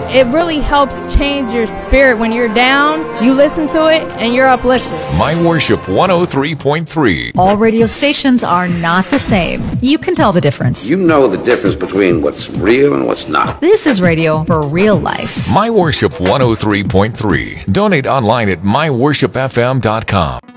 It really helps change your spirit. When you're down, you listen to it and you're uplifted. My Worship 103.3. All radio stations are not the same. You can tell the difference. You know the difference between what's real and what's not. This is radio for real life. My Worship 103.3. Donate online at myworshipfm.com.